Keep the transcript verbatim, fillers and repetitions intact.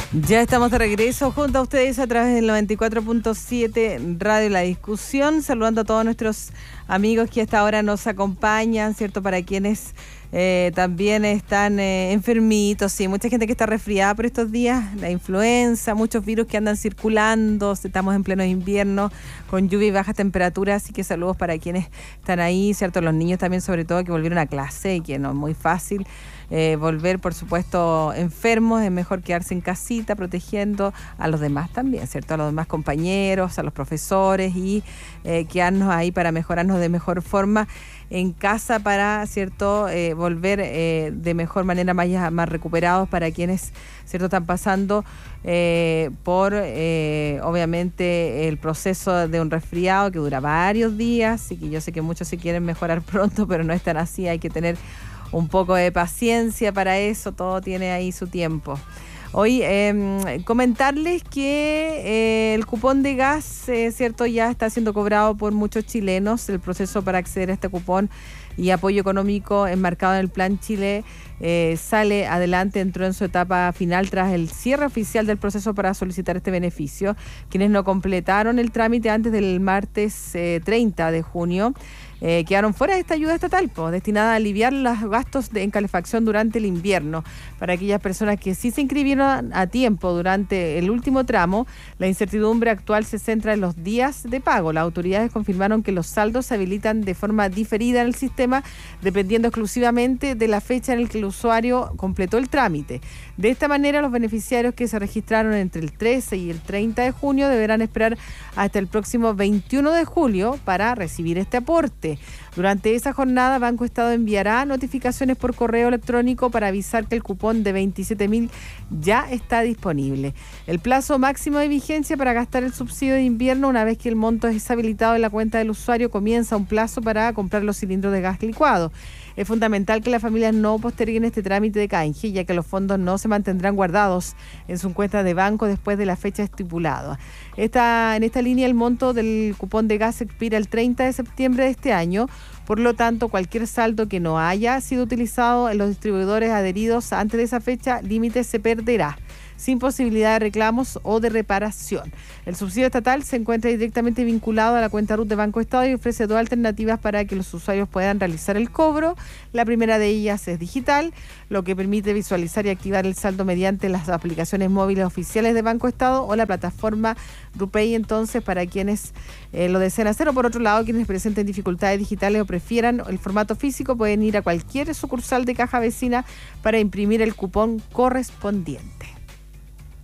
Ya estamos de regreso junto a ustedes a través del noventa y cuatro punto siete Radio La Discusión, saludando a todos nuestros amigos que hasta ahora nos acompañan, ¿cierto? Para quienes eh, también están eh, enfermitos, sí, mucha gente que está resfriada por estos días, la influenza, muchos virus que andan circulando, estamos en pleno invierno con lluvia y bajas temperaturas, así que saludos para quienes están ahí, ¿cierto? Los niños también, sobre todo, que volvieron a clase y que no es muy fácil. Eh, volver, por supuesto, enfermos, es mejor quedarse en casita protegiendo a los demás también, ¿cierto? A los demás compañeros, a los profesores y eh, quedarnos ahí para mejorarnos de mejor forma en casa para, ¿cierto? Eh, volver eh, de mejor manera más, más recuperados para quienes, ¿cierto? Están pasando eh, por, eh, obviamente, el proceso de un resfriado que dura varios días y que yo sé que muchos se quieren mejorar pronto, pero no es tan así, hay que tener un poco de paciencia para eso, todo tiene ahí su tiempo. Hoy eh, comentarles que eh, el cupón de gas, eh, cierto, ya está siendo cobrado por muchos chilenos. El proceso para acceder a este cupón y apoyo económico enmarcado en el Plan Chile eh, sale adelante, entró en su etapa final tras el cierre oficial del proceso para solicitar este beneficio. Quienes no completaron el trámite antes del martes eh, treinta de junio Eh, quedaron fuera de esta ayuda estatal, pues, destinada a aliviar los gastos de, en calefacción durante el invierno. Para aquellas personas que sí se inscribieron a tiempo durante el último tramo, la incertidumbre actual se centra en los días de pago. Las autoridades confirmaron que los saldos se habilitan de forma diferida en el sistema, dependiendo exclusivamente de la fecha en la que el usuario completó el trámite. De esta manera, los beneficiarios que se registraron entre el trece y el treinta de junio deberán esperar hasta el próximo veintiuno de julio para recibir este aporte. Durante esa jornada, Banco Estado enviará notificaciones por correo electrónico para avisar que el cupón de veintisiete mil ya está disponible. El plazo máximo de vigencia para gastar el subsidio de invierno, una vez que el monto es habilitado en la cuenta del usuario, comienza un plazo para comprar los cilindros de gas licuado. Es fundamental que las familias no posterguen este trámite de canje, ya que los fondos no se mantendrán guardados en su cuenta de banco después de la fecha estipulada. Esta, en esta línea, el monto del cupón de gas expira el treinta de septiembre de este año. Por lo tanto, cualquier saldo que no haya sido utilizado en los distribuidores adheridos antes de esa fecha límite se perderá, sin posibilidad de reclamos o de reparación. El subsidio estatal se encuentra directamente vinculado a la cuenta R U T de Banco Estado y ofrece dos alternativas para que los usuarios puedan realizar el cobro. La primera de ellas es digital, lo que permite visualizar y activar el saldo mediante las aplicaciones móviles oficiales de Banco Estado o la plataforma RuPay, entonces, para quienes eh, lo deseen hacer. O por otro lado, quienes presenten dificultades digitales o prefieran el formato físico, pueden ir a cualquier sucursal de Caja Vecina para imprimir el cupón correspondiente.